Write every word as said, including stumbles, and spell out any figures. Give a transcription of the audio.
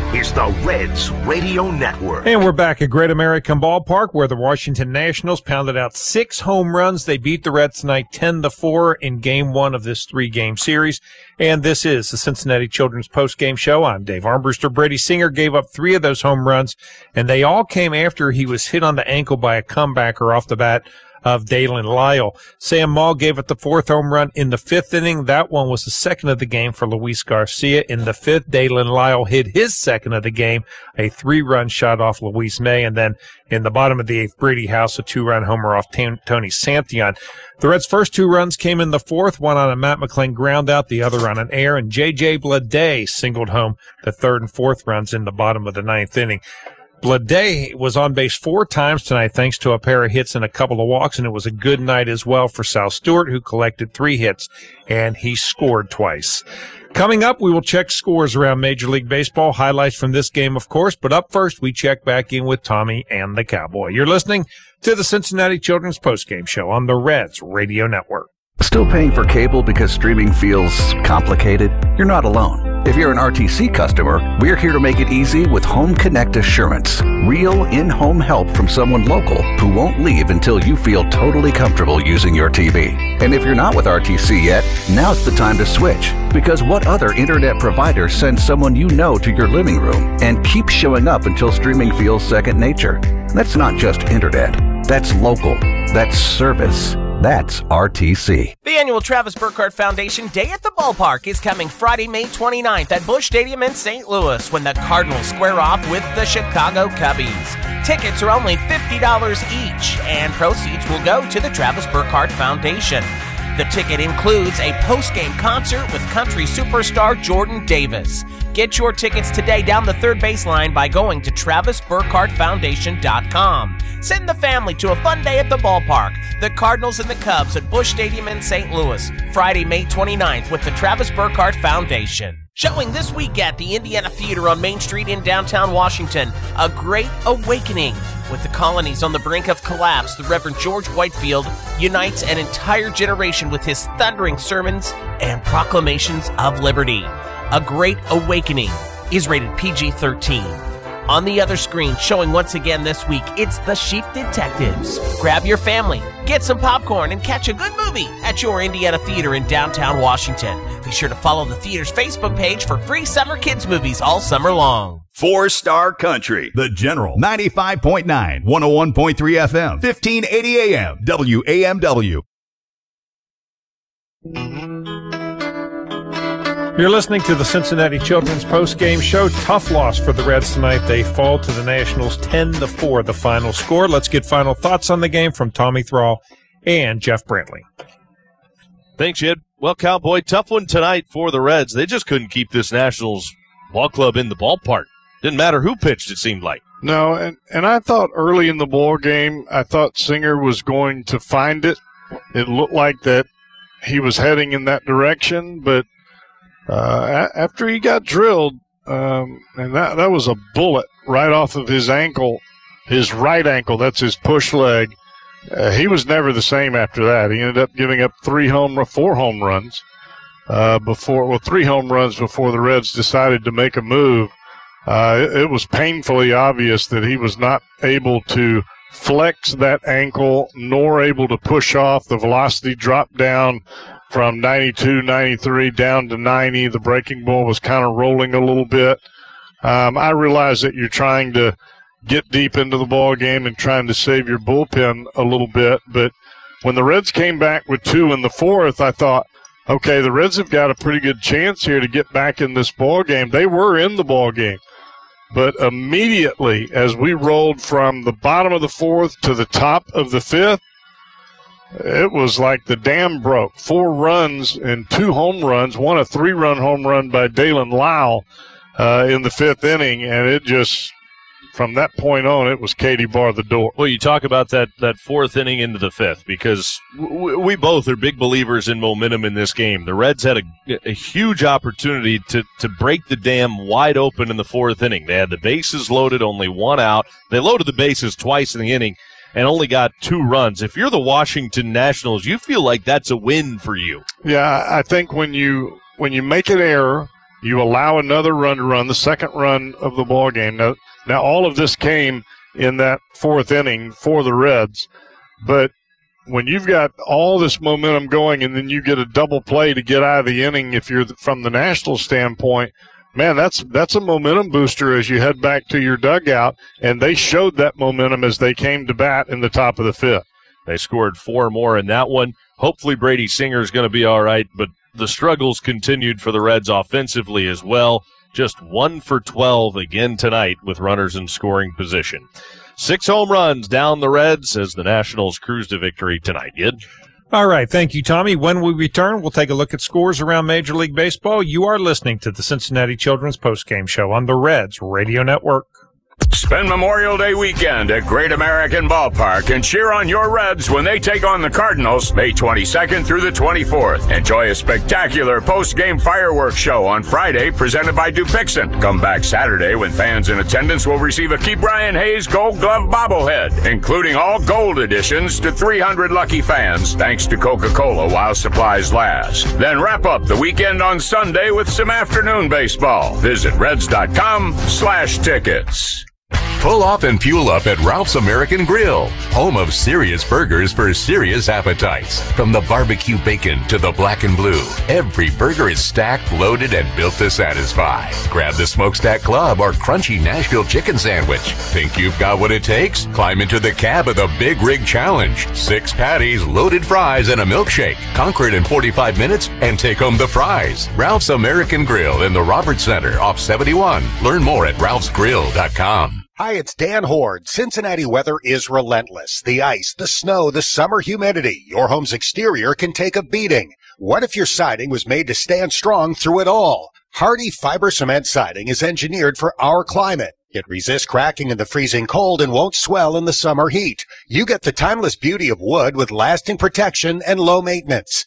is the Reds Radio Network. And we're back at Great American Ballpark, where the Washington Nationals pounded out six home runs. They beat the Reds tonight ten to four in game one of this three-game series. And this is the Cincinnati Children's Post-Game Show. I'm Dave Armbruster. Brady Singer gave up three of those home runs, and they all came after he was hit on the ankle by a comebacker off the bat of Dalen Lyle. Sam Maul gave it the fourth home run in the fifth inning. That one was the second of the game for Luis Garcia. In the fifth, Dalen Lyle hit his second of the game, a three-run shot off Luis May. And then in the bottom of the eighth, Brady House, a two-run homer off T- Tony Santillan. The Reds' first two runs came in the fourth, one on a Matt McClain ground out, the other on an air, and J J Bleday singled home the third and fourth runs in the bottom of the ninth inning. Bleday was on base four times tonight thanks to a pair of hits and a couple of walks, and it was a good night as well for Sal Stewart, who collected three hits, and he scored twice. Coming up, we will check scores around Major League Baseball, highlights from this game, of course, but up first, we check back in with Tommy and the Cowboy. You're listening to the Cincinnati Children's Postgame Show on the Reds Radio Network. Still paying for cable because streaming feels complicated? You're not alone. If you're an R T C customer, we're here to make it easy with Home Connect Assurance. Real in-home help from someone local who won't leave until you feel totally comfortable using your T V. And if you're not with R T C yet, now's the time to switch. Because what other internet provider sends someone you know to your living room and keeps showing up until streaming feels second nature? That's not just internet. That's local. That's service. That's R T C. The annual Travis Burkhardt Foundation Day at the Ballpark is coming Friday, May twenty-ninth at Busch Stadium in Saint Louis when the Cardinals square off with the Chicago Cubbies. Tickets are only fifty dollars each, and proceeds will go to the Travis Burkhardt Foundation. The ticket includes a post-game concert with country superstar Jordan Davis. Get your tickets today down the third baseline by going to Travis Burkhardt Foundation dot com. Send the family to a fun day at the ballpark. The Cardinals and the Cubs at Busch Stadium in Saint Louis, Friday, May twenty-ninth with the Travis Burkhardt Foundation. Showing this week at the Indiana Theater on Main Street in downtown Washington, A Great Awakening. With the colonies on the brink of collapse, the Reverend George Whitefield unites an entire generation with his thundering sermons and proclamations of liberty. A Great Awakening is rated P G thirteen. On the other screen, showing once again this week, it's The Sheep Detectives. Grab your family, get some popcorn, and catch a good movie at your Indiana Theater in downtown Washington. Be sure to follow the theater's Facebook page for free summer kids movies all summer long. Four Star Country, The General, ninety-five point nine, one oh one point three F M, fifteen eighty A M, W A M W. You're listening to the Cincinnati Children's Post-Game Show. Tough loss for the Reds tonight. They fall to the Nationals ten to four, the final score. Let's get final thoughts on the game from Tommy Thrall and Jeff Brantley. Thanks, Ed. Well, Cowboy, tough one tonight for the Reds. They just couldn't keep this Nationals ball club in the ballpark. Didn't matter who pitched, it seemed like. No, and, and I thought early in the ball game, I thought Singer was going to find it. It looked like that he was heading in that direction, but uh, a- after he got drilled, um, and that, that was a bullet right off of his ankle, his right ankle, that's his push leg. Uh, he was never the same after that. He ended up giving up three home, four home runs uh, before, well, three home runs before the Reds decided to make a move. Uh, it, it was painfully obvious that he was not able to flex that ankle nor able to push off. The velocity dropped down from ninety-two, ninety-three down to ninety. The breaking ball was kind of rolling a little bit. Um, I realize that you're trying to get deep into the ball game and trying to save your bullpen a little bit, but when the Reds came back with two in the fourth, I thought, okay, the Reds have got a pretty good chance here to get back in this ball game. They were in the ball game. But immediately, as we rolled from the bottom of the fourth to the top of the fifth, it was like the dam broke. Four runs and two home runs, one a three-run home run by Dalen Lyle uh, in the fifth inning, and it just, from that point on, it was Katie bar the door. Well, you talk about that, that fourth inning into the fifth, because w- we both are big believers in momentum in this game. The Reds had a, a huge opportunity to, to break the dam wide open in the fourth inning. They had the bases loaded, only one out. They loaded the bases twice in the inning and only got two runs. If you're the Washington Nationals, you feel like that's a win for you. Yeah, I think when you when you make an error You allow another run to run, the second run of the ball game. Now, now all of this came in that fourth inning for the Reds, but when you've got all this momentum going and then you get a double play to get out of the inning, if you're from the Nationals standpoint, man, that's that's a momentum booster as you head back to your dugout, and they showed that momentum as they came to bat in the top of the fifth. They scored four more in that one. Hopefully Brady Singer is going to be all right, but the struggles continued for the Reds offensively as well. Just one for twelve again tonight with runners in scoring position. Six home runs down the Reds as the Nationals cruise to victory tonight. Yid? All right. Thank you, Tommy. When we return, we'll take a look at scores around Major League Baseball. You are listening to the Cincinnati Children's Postgame Show on the Reds Radio Network. Spend Memorial Day weekend at Great American Ballpark and cheer on your Reds when they take on the Cardinals May twenty-second through the twenty-fourth. Enjoy a spectacular post-game fireworks show on Friday presented by Dupixent. Come back Saturday when fans in attendance will receive a Key Brian Hayes Gold Glove bobblehead, including all gold editions to three hundred lucky fans, thanks to Coca-Cola while supplies last. Then wrap up the weekend on Sunday with some afternoon baseball. Visit Reds.com slash tickets. Pull off and fuel up at Ralph's American Grill, home of serious burgers for serious appetites. From the barbecue bacon to the black and blue, every burger is stacked, loaded, and built to satisfy. Grab the Smokestack Club or crunchy Nashville chicken sandwich. Think you've got what it takes? Climb into the cab of the Big Rig Challenge. Six patties, loaded fries, and a milkshake. Conquer it in forty-five minutes and take home the prize. Ralph's American Grill in the Roberts Center off seventy-one. Learn more at ralphs grill dot com. Hi, it's Dan Horde. Cincinnati weather is relentless. The ice, the snow, the summer humidity. Your home's exterior can take a beating. What if your siding was made to stand strong through it all? Hardy Fiber Cement Siding is engineered for our climate. It resists cracking in the freezing cold and won't swell in the summer heat. You get the timeless beauty of wood with lasting protection and low maintenance.